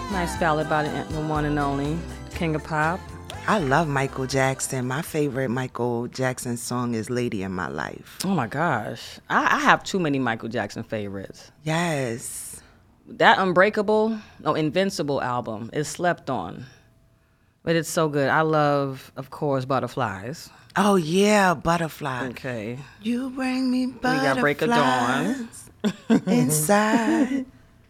Nice ballad by the one and only King of Pop. I love Michael Jackson. My favorite Michael Jackson song is Lady in My Life. Oh my gosh. I have too many Michael Jackson favorites. Yes. That Invincible album is slept on. But it's so good. I love, of course, Butterflies. Oh yeah, Butterfly. Okay. You bring me butterflies. We got Break of Dawn. Inside.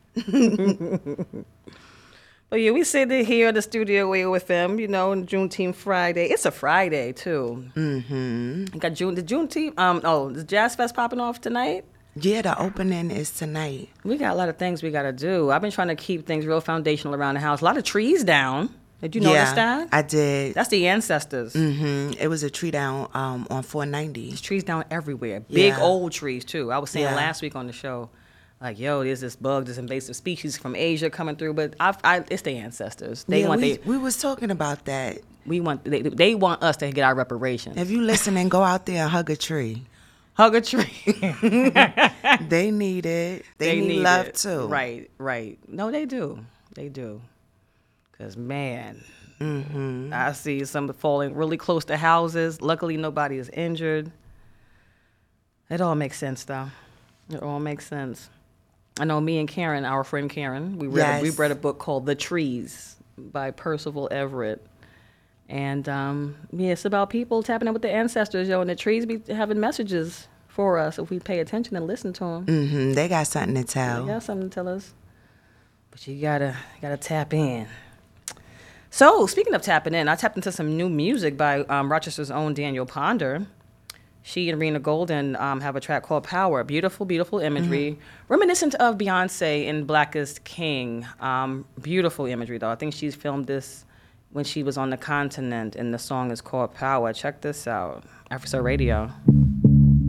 But yeah, we sit here in the studio with them, on Juneteenth Friday. It's a Friday too. Mm-hmm. Got the Juneteenth. The Jazz Fest popping off tonight. Yeah, the opening is tonight. We got a lot of things we got to do. I've been trying to keep things real foundational around the house. A lot of trees down. Did you notice that? I did. That's the ancestors. Mm-hmm. It was a tree down on 490. There's trees down everywhere. Big Yeah. old trees too. I was saying Yeah. last week on the show, like, there's this bug, this invasive species from Asia coming through, but it's the ancestors. We was talking about that. They want us to get our reparations. If you listen and go out there and hug a tree. Hug a tree. They need it. They need love it. too. Right. No, they do. They do. Because, man, Mm-hmm. I see some falling really close to houses. Luckily, nobody is injured. It all makes sense, though. It all makes sense. I know me and Karen, our friend Karen, we read a book called The Trees by Percival Everett. And, it's about people tapping in with the ancestors, and the trees be having messages for us if we pay attention and listen to them. Mm-hmm. They got something to tell. They got something to tell us. But you gotta tap in. So, speaking of tapping in, I tapped into some new music by Rochester's own Daniel Ponder. She and Rena Golden have a track called Power. Beautiful, beautiful imagery. Reminiscent of Beyonce in Blackest King. Beautiful imagery, though. I think she's filmed this when she was on the continent, and the song is called Power. Check this out. Afro Radio.